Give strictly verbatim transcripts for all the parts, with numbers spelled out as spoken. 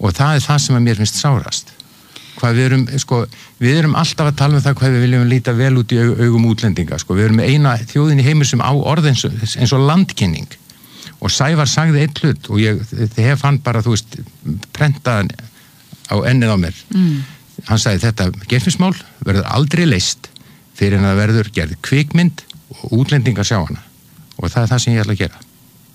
og það er það sem að mér finnst sárast. Hvað við erum, sko, við erum alltaf að tala um það hvað við viljum líta vel út í augum útlendinga, sko, við erum með eina þjóðin í heimur sem á orð eins og, eins og landkynning og Sævar sagði einn hlut og ég, þið hef hann bara, þú veist, prentaðan á ennið á mér. Mm. Hann sagði þetta Geirfinnsmál verður aldrei leyst fyrir en það verður gerð kvikmynd og útlendinga sjá hana og það er það sem ég ætla að gera.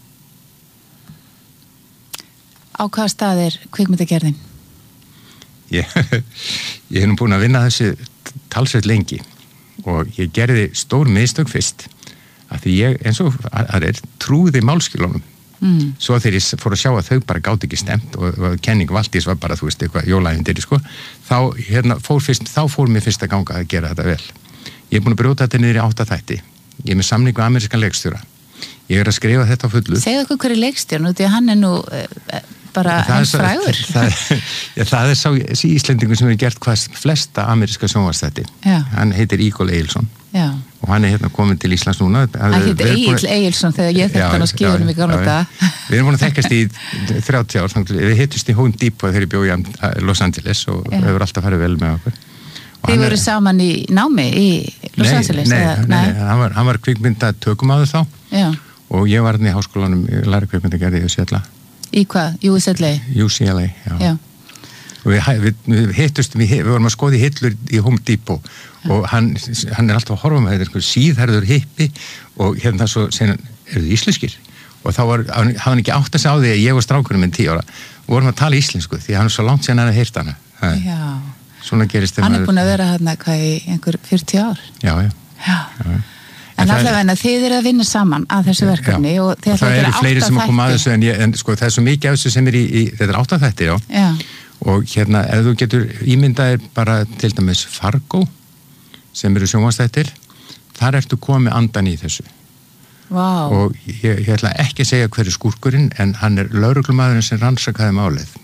Á hvaða stað er kvikmyndagerðin? Ég, ég hef nú búin að vinna þessi talsveit lengi og ég gerði stór mistök fyrst að því ég, eins og það er, trúði málskilunum. Mm. Svo þegar ég fór að sjá að þau bara gátt ekki stemt og, og kenning Valdís var bara, þú veist, eitthvað jólaævintýri, sko, þá, hérna, fór fyrst, þá fór mér fyrst að ganga að gera þetta vel. Ég er búin að brjóta þetta niður í átta þætti. Ég er með samning við amerískan leikstjóra. Ég er að skrifa þetta á fullu. Segðu okkur hverju leikstjórn, út í að hann er nú uh, bara henn frægur. Það, það, það er sá Íslendingur sem hefur gert hvað flesta ameríska sjónvarpsþætti. Hann heitir Eagle Egilson. Já. Og hann er hérna komin til Íslands núna. Hann heitir Egil Egilson þegar ég þekkti hann á skíðunum í gamla daga. Við erum búin að þekkast í þrjátíu ár. Við hittust í Home Depot þegar ég bjó í Los Angeles og það hefur alltaf farið vel með okkur. Þið voru saman í námi í Los Angeles? Nei, nei, nei, nei. Hann var, hann var kvikmynda tökumaður þá. Já. Og ég var hérna í háskólanum, ég læri kvikmyndagerði í U C L A. Í hvað? U C L A? U C L A, já. Já. Og við, við, við hittustum, við, við vorum að skoða í hillur í Home Depot og hann, hann er alltaf að horfa með þetta, síðherður hippi og hérna svo segir hann, eru þið íslenskir? Og þá var, hann hafði ekki átt að segja á því að ég var strákurinn minn tíu ára og vorum að tala íslensku því hann er svo langt síðan hann að heyrta hana. Já. Svona gerist þeim. Hann er búin að vera hérna hvað í einhver fjörutíu ár. Já, já. Já. Já. En, en allavega þið eru að vinna saman að þessu verkefni og, og, og það eru fleiri sem að koma að þessu en, ég, en sko það er svo mikið af þessu sem er í, í þetta er átta þættir, já. Já. Og hérna, ef þú getur ímyndaðir bara til dæmis Fargo sem eru sjónvarpsþættir, þar ertu komið andan í þessu. Vá. Og ég, ég ætla ekki að segja hver er skúrkurinn en hann er lögreglumaðurinn sem rannsakaði málið.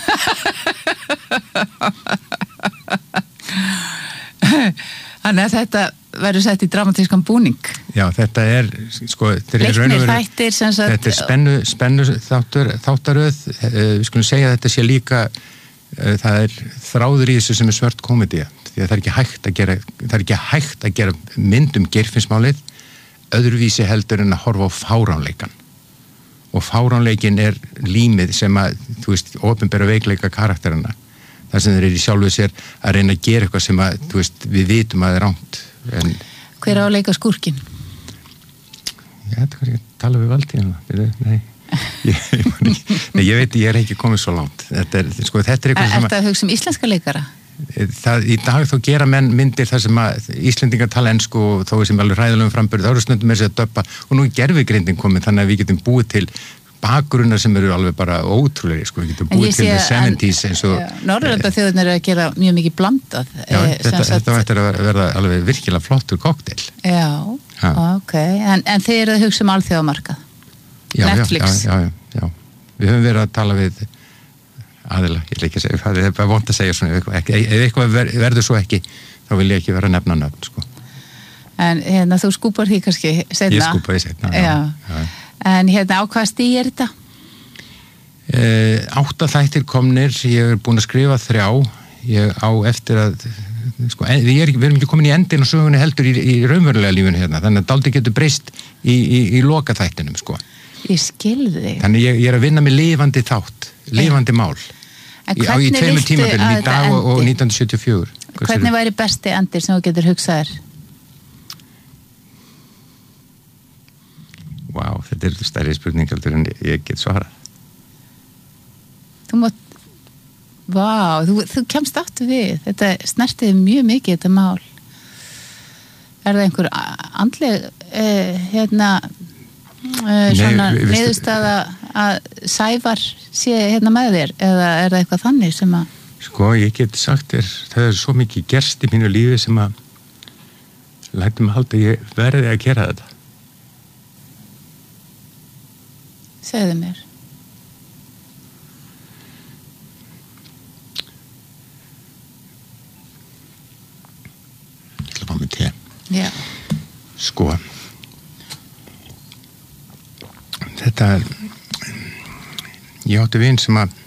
Þannig að þetta verður sett í dramatískan búning. Já, þetta er, sko, leiknir þættir sem sagt. Þetta er spennu, spennu þáttur, þáttaröð, við skulum segja að þetta sé líka, það er þráður í þessu sem er svört komedía, því að það er ekki hægt að gera, það er ekki hægt að gera mynd um Geirfinnsmálið, öðruvísi heldur en að horfa á fáránleikan. Og fáránleikin er límið sem að, þú veist, opinbera veikleika karakterina. Það sem þeir eru í sjálfu sér að reyna að gera eitthvað sem að, þú veist, við vitum að það er rangt. En hver á að leika skúrkinn? Já, þetta er kannski að tala við Valdíðina. Nei. Ég, ég, nei, ég veit, ég er ekki komið svo langt. Þetta er, sko, þetta er eitthvað sem að... Er þetta að hugsa um íslenska leikara? Það, í dag þá gera menn myndir þar sem að Íslendingar tala ensku og þó sem alveg hræðilegum frambyrð, þá eru stundum með sér að döppa og nú er gervigrindin komin þannig að við getum búið til bakgrunnar sem eru alveg bara ótrúlega, sko, við getum búið til the seventies eins og... Norðurlandaþjóðirnar eru að gera mjög mikið blandað. Já, e, þetta, þetta vært að verða alveg virkilega flottur kokteil. Já, ha. ok, en, en þið eru að hugsa um alþjóðamarkað? Netflix? Já, já, já, já, við höfum verið að tala við aðila, ég vil ekki segja, það er bara vont að segja svona, ef eitthvað verður svo ekki, þá vil ég ekki vera að nefna nöfn, sko. En hérna, þú skúpar því kannski seinna? Ég skúpa því seinna, já. já. já. En hérna, á hvað stíð er þetta? Eh, átta þættir komnir, ég er búin að skrifa þrjá, ég á eftir að, sko, við, er, við erum ekki komin í endin og sögunni heldur í, í raunverulega lífunu hérna, þannig að dálítið getur breyst í, í, í loka þættinum, sko. Ég skil þig. Þannig ég, ég er að vinna með lifandi þátt, lifandi ja. mál. En hvernig í tveimur tímabilum, í dag og, og nítján hundruð sjötíu og fjögur. Hvernig væri besti endir sem þú getur hugsaðir? Vá, wow, þetta er stærri spurningaldur en ég get svarað. Þú mátt, vá, wow, þú, þú kemst aftur við. Þetta snertiði mjög mikið, þetta mál. Er það einhver andleg, eh, hérna, eh, svona niðurstaða að Sævar sé hérna með þér eða er það eitthvað þannig sem að... Sko, ég get sagt þér, það er svo mikið gerst í mínu lífi sem að lætum að halda ég verði að gera þetta. Segðu mér. Ég ætla að fá mig te. Já. Sko, þetta er, ég átti vin sem að